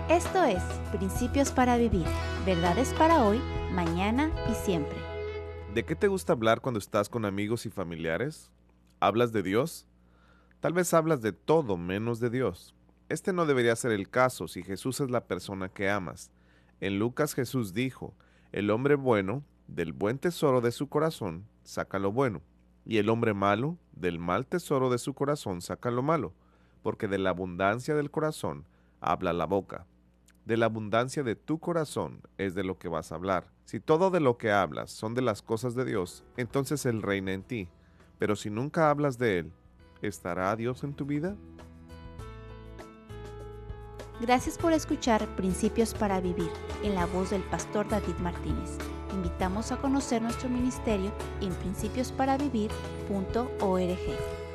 Esto es Principios para Vivir, verdades para hoy, mañana y siempre. ¿De qué te gusta hablar cuando estás con amigos y familiares? ¿Hablas de Dios? Tal vez hablas de todo menos de Dios. Este no debería ser el caso si Jesús es la persona que amas. En Lucas Jesús dijo, el hombre bueno, del buen tesoro de su corazón, saca lo bueno, y el hombre malo, del mal tesoro de su corazón, saca lo malo, porque de la abundancia del corazón habla la boca. De la abundancia de tu corazón es de lo que vas a hablar. Si todo de lo que hablas son de las cosas de Dios, entonces Él reina en ti. Pero si nunca hablas de Él, ¿estará Dios en tu vida? Gracias por escuchar Principios para Vivir en la voz del pastor David Martínez. Invitamos a conocer nuestro ministerio en principiosparavivir.org.